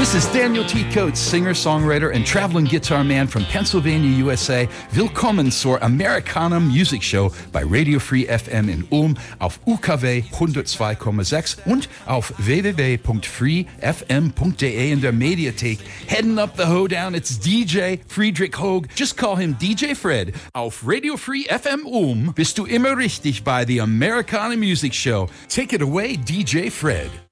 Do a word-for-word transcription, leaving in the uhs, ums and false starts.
This is Daniel T. Coates, singer-songwriter and traveling guitar man from Pennsylvania, U S A. Willkommen zur Americana Music Show bei Radio Free F M in Ulm auf U K W hundertzwei Komma sechs und auf w w w punkt free f m punkt d e in der Mediathek. Heading up the hoedown, it's D J Friedrich Hoag. Just call him D J Fred. Auf Radio Free F M Ulm bist du immer richtig bei the Americana Music Show. Take it away, D J Fred.